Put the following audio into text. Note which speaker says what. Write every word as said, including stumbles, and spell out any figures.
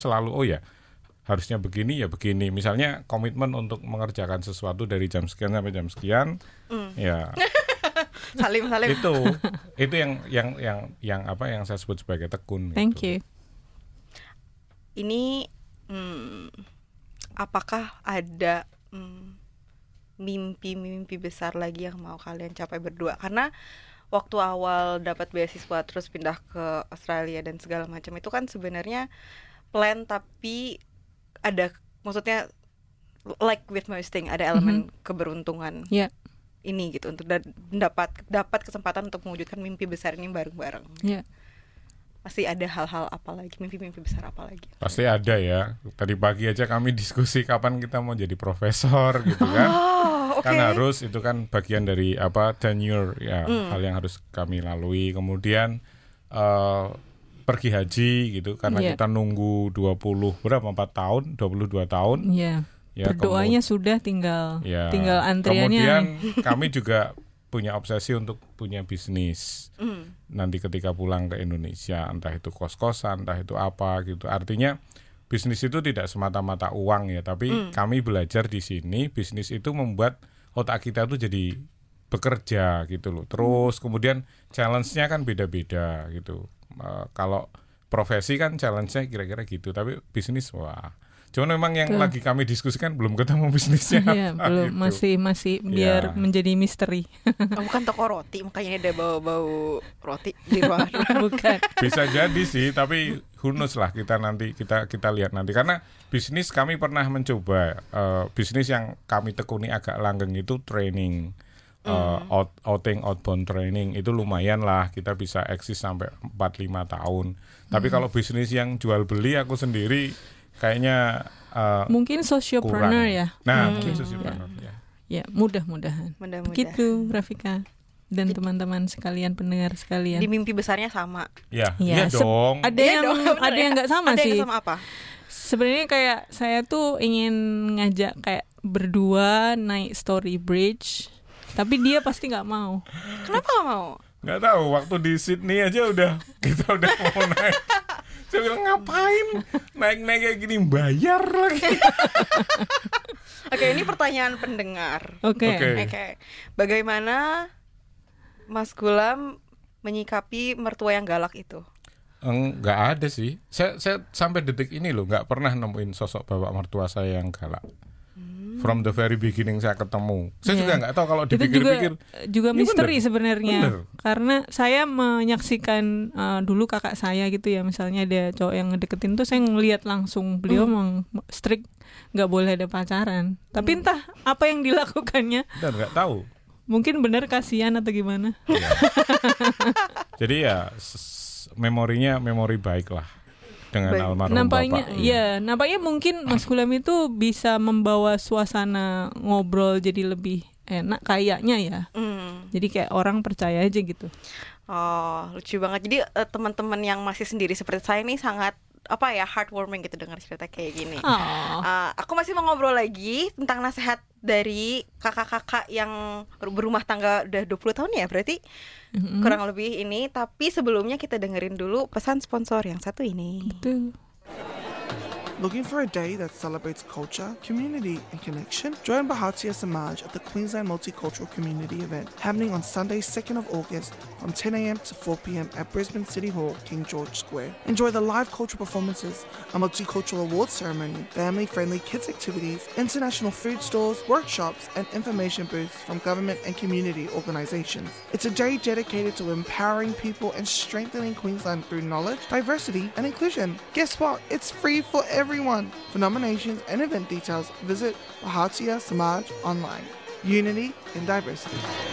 Speaker 1: selalu oh ya harusnya begini ya begini. Misalnya komitmen untuk mengerjakan sesuatu dari jam sekian sampai jam sekian, mm. ya
Speaker 2: salim salim
Speaker 1: itu itu yang yang yang yang apa yang saya sebut sebagai tekun.
Speaker 3: Thank
Speaker 1: gitu.
Speaker 3: you.
Speaker 2: Ini hmm, apakah ada hmm, mimpi-mimpi besar lagi yang mau kalian capai berdua? Karena waktu awal dapat beasiswa terus pindah ke Australia dan segala macam itu kan sebenarnya plan, tapi ada maksudnya like with most thing ada elemen mm-hmm. keberuntungan
Speaker 3: yeah.
Speaker 2: ini gitu untuk da- dapat dapat kesempatan untuk mewujudkan mimpi besar ini bareng-bareng.
Speaker 3: Yeah.
Speaker 2: Pasti ada hal-hal apa lagi, mimpi-mimpi besar apa lagi?
Speaker 1: Pasti ada ya. Tadi pagi aja kami diskusi kapan kita mau jadi profesor gitu kan.
Speaker 2: Oh, okay.
Speaker 1: Kan harus itu kan bagian dari apa tenure ya, mm. hal yang harus kami lalui. Kemudian uh, pergi haji gitu karena yeah. kita nunggu dua puluh berapa empat tahun, dua puluh dua tahun.
Speaker 3: Iya. Yeah. Ya, berdoanya kemud- sudah tinggal
Speaker 1: ya,
Speaker 3: tinggal antriannya.
Speaker 1: Kemudian kami juga punya obsesi untuk punya bisnis mm. nanti ketika pulang ke Indonesia, entah itu kos-kosan, entah itu apa gitu. Artinya bisnis itu tidak semata-mata uang ya, tapi mm. kami belajar di sini bisnis itu membuat otak kita tuh jadi bekerja gitu loh. Terus mm. kemudian challenge-nya kan beda-beda gitu. Uh, kalau profesi kan challenge-nya kira-kira gitu, tapi bisnis wah. Cuman memang yang Tuh. lagi kami diskusikan belum ketemu bisnisnya
Speaker 3: ya,
Speaker 1: apa
Speaker 3: belum,
Speaker 1: gitu.
Speaker 3: masih masih biar ya. menjadi misteri.
Speaker 2: Oh, bukan toko roti, makanya ada bau-bau roti di luar.
Speaker 3: Bukan.
Speaker 1: Bisa jadi sih, tapi who knows lah, kita nanti kita kita lihat nanti. Karena bisnis kami pernah mencoba uh, bisnis yang kami tekuni agak langgeng itu training. Uh, out, outing outbound training itu lumayan lah, kita bisa eksis sampai empat lima tahun. Tapi mm. kalau bisnis yang jual beli aku sendiri kayaknya uh,
Speaker 3: mungkin sociopreneur ya.
Speaker 1: Nah,
Speaker 3: hmm.
Speaker 1: mungkin sociopreneur ya.
Speaker 3: Ya, mudah-mudahan.
Speaker 2: Mudah-mudahan.
Speaker 3: Begitu, Rafika dan Jadi, teman-teman sekalian, pendengar sekalian.
Speaker 2: Di mimpi besarnya sama.
Speaker 1: Ya,
Speaker 3: ya,
Speaker 1: ya dong.
Speaker 3: Ada
Speaker 2: ya
Speaker 3: yang
Speaker 2: dong,
Speaker 3: ada yang enggak sama
Speaker 2: ada
Speaker 3: sih.
Speaker 2: Ada yang sama apa?
Speaker 3: Sebenarnya kayak saya tuh ingin ngajak kayak berdua naik Story Bridge, tapi dia pasti enggak mau.
Speaker 2: Kenapa enggak mau?
Speaker 1: Enggak tahu, waktu di Sydney aja udah kita udah mau naik. Saya bilang ngapain naik-naik kayak gini, bayar lagi.
Speaker 2: Oke, ini pertanyaan pendengar.
Speaker 3: Oke.
Speaker 1: Okay. Okay.
Speaker 2: Okay. Bagaimana Mas Gulam menyikapi mertua yang galak itu?
Speaker 1: Enggak ada sih. Saya, saya sampai detik ini loh nggak pernah nemuin sosok bapak mertua saya yang galak. From the very beginning saya ketemu, saya yeah. juga nggak tahu kalau dipikir-pikir.
Speaker 3: Itu juga, juga misteri sebenarnya, karena saya menyaksikan uh, dulu kakak saya gitu ya, misalnya ada cowok yang ngedeketin tuh saya ngelihat langsung beliau mm. meng strict nggak boleh ada pacaran. Tapi mm. entah apa yang dilakukannya.
Speaker 1: Dan nggak tahu.
Speaker 3: Mungkin benar kasihan atau gimana.
Speaker 1: Ya. Jadi ya s- memorinya memori baik lah. Dengan almarhum
Speaker 3: nampaknya,
Speaker 1: bapak.
Speaker 3: Ya, nampaknya mungkin Mas Gulam itu bisa membawa suasana ngobrol jadi lebih enak kayaknya ya. Mm. Jadi kayak orang percaya aja gitu.
Speaker 2: Oh, lucu banget. Jadi uh, teman-teman yang masih sendiri seperti saya ini sangat apa ya heartwarming gitu dengar cerita kayak gini.
Speaker 3: Oh.
Speaker 2: Uh, aku masih mau ngobrol lagi tentang nasihat dari kakak-kakak yang berumah tangga udah dua puluh tahun ya berarti mm-hmm. kurang lebih ini. Tapi sebelumnya kita dengerin dulu pesan sponsor yang satu ini.
Speaker 3: Betul.
Speaker 4: Looking for a day that celebrates culture, community, and connection? Join Bharatiya Samaj at the Queensland Multicultural Community event happening on Sunday, second of August from ten a.m. to four p.m. at Brisbane City Hall, King George Square. Enjoy the live cultural performances, a multicultural awards ceremony, family-friendly kids activities, international food stores, workshops, and information booths from government and community organisations. It's a day dedicated to empowering people and strengthening Queensland through knowledge, diversity, and inclusion. Guess what? It's free for everyone. Everyone. For nominations and event details, visit Bharatiya Samaj online. Unity in diversity.